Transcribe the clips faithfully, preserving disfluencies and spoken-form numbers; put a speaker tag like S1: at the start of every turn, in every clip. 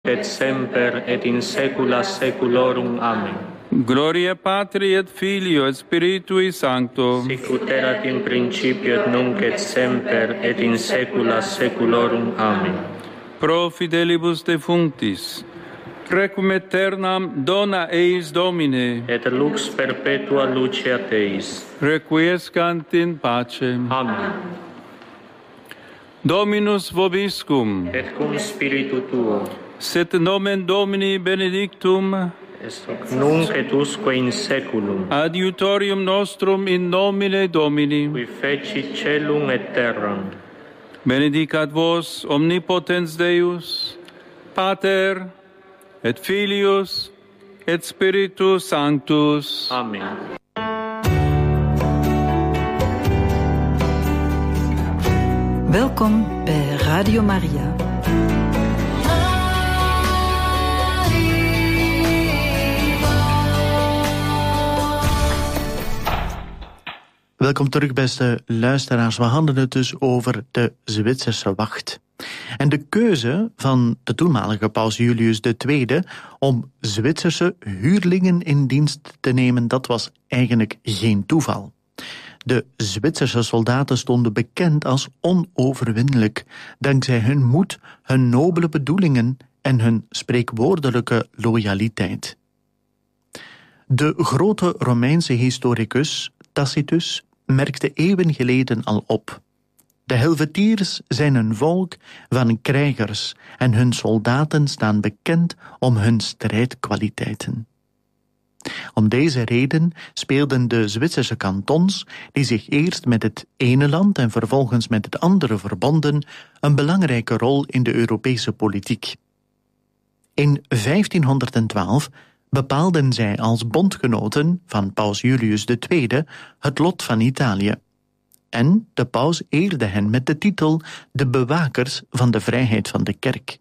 S1: et semper et in saecula saeculorum. Amen.
S2: Gloria Patri et Filio et Spiritui Sancto.
S1: Sic ut erat in principio et nunc et semper et in saecula saeculorum. Amen.
S2: Pro fidelibus defunctis, requiem aeternam dona eis Domine,
S1: Et lux perpetua luceat eis.
S2: requiescant in pace.
S1: Amen.
S2: Dominus vobiscum,
S1: Et cum spiritu tuo,
S2: sit nomen Domini benedictum,
S1: est hoc nunc et usque in saeculum,
S2: adiutorium nostrum in nomine Domini.
S1: qui fecit caelum et terram.
S2: Benedicat vos omnipotens Deus, Pater et Filius et Spiritus Sanctus.
S1: Amen.
S3: Welkom bij Radio Maria.
S4: Welkom terug, beste luisteraars. We hadden het dus over de Zwitserse wacht. En de keuze van de toenmalige paus Julius de Tweede om Zwitserse huurlingen in dienst te nemen, dat was eigenlijk geen toeval. De Zwitserse soldaten stonden bekend als onoverwinnelijk, dankzij hun moed, hun nobele bedoelingen en hun spreekwoordelijke loyaliteit. De grote Romeinse historicus Tacitus merkte eeuwen geleden al op: de Helvetiërs zijn een volk van krijgers en hun soldaten staan bekend om hun strijdkwaliteiten. Om deze reden speelden de Zwitserse kantons, die zich eerst met het ene land en vervolgens met het andere verbonden, een belangrijke rol in de Europese politiek. In vijftienhonderdtwaalf bepaalden zij als bondgenoten van paus Julius de Tweede het lot van Italië. En de paus eerde hen met de titel de bewakers van de vrijheid van de kerk.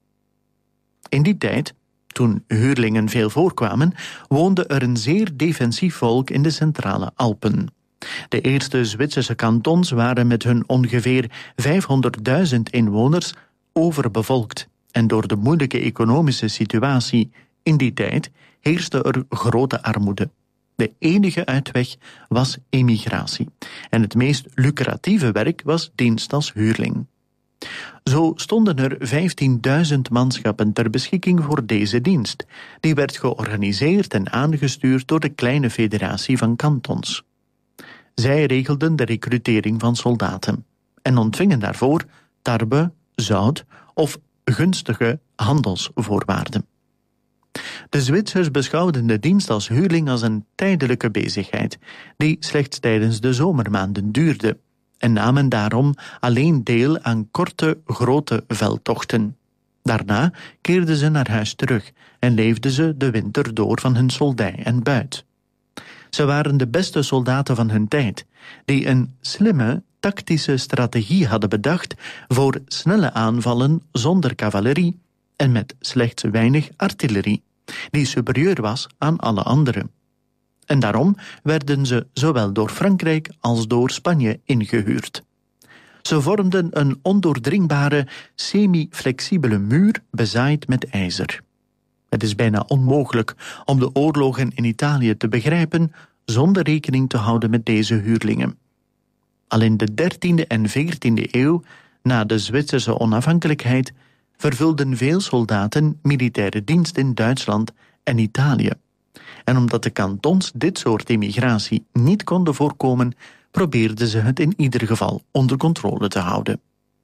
S4: In die tijd, toen huurlingen veel voorkwamen, woonde er een zeer defensief volk in de centrale Alpen. De eerste Zwitserse kantons waren met hun ongeveer vijfhonderdduizend inwoners overbevolkt. En door de moeilijke economische situatie in die tijd heerste er grote armoede. De enige uitweg was emigratie. En het meest lucratieve werk was dienst als huurling. Zo stonden er vijftienduizend manschappen ter beschikking voor deze dienst. Die werd georganiseerd en aangestuurd door de kleine federatie van kantons. Zij regelden de recrutering van soldaten en ontvingen daarvoor tarwe, zout of gunstige handelsvoorwaarden. De Zwitsers beschouwden de dienst als huurling als een tijdelijke bezigheid, die slechts tijdens de zomermaanden duurde, en namen daarom alleen deel aan korte, grote veldtochten. Daarna keerden ze naar huis terug en leefden ze de winter door van hun soldij en buit. Ze waren de beste soldaten van hun tijd, die een slimme, tactische strategie hadden bedacht voor snelle aanvallen zonder cavalerie en met slechts weinig artillerie, die superieur was aan alle anderen. En daarom werden ze zowel door Frankrijk als door Spanje ingehuurd. Ze vormden een ondoordringbare, semi-flexibele muur bezaaid met ijzer. Het is bijna onmogelijk om de oorlogen in Italië te begrijpen zonder rekening te houden met deze huurlingen. Al in de dertiende en veertiende eeuw, na de Zwitserse onafhankelijkheid, vervulden veel soldaten militaire dienst in Duitsland en Italië. En omdat de kantons dit soort immigratie niet konden voorkomen, probeerden ze het in ieder geval onder controle te houden.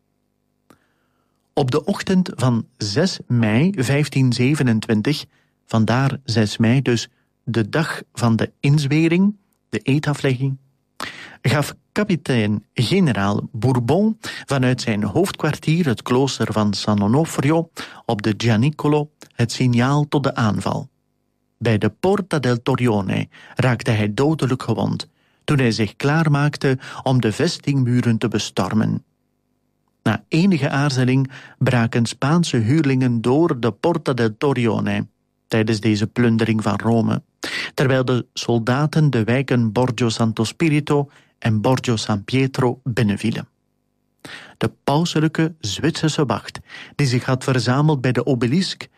S4: Op de ochtend van zes mei vijftienzevenentwintig, vandaar zes mei dus de dag van de inzwering, de eedaflegging, gaf kapitein-generaal Bourbon vanuit zijn hoofdkwartier, het klooster van San Onofrio, op de Gianicolo het signaal tot de aanval. Bij de Porta del Torrione raakte hij dodelijk gewond toen hij zich klaarmaakte om de vestingmuren te bestormen. Na enige aarzeling braken Spaanse huurlingen door de Porta del Torrione tijdens deze plundering van Rome, terwijl de soldaten de wijken Borgo Santo Spirito en Borgo San Pietro binnenvielen. De pauselijke Zwitserse wacht, die zich had verzameld bij de obelisk